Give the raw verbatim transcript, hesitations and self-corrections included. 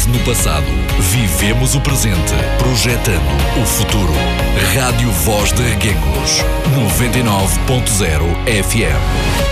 base no passado. Vivemos o presente, projetando o futuro. Rádio Voz de Requengos, noventa e nove ponto zero F M.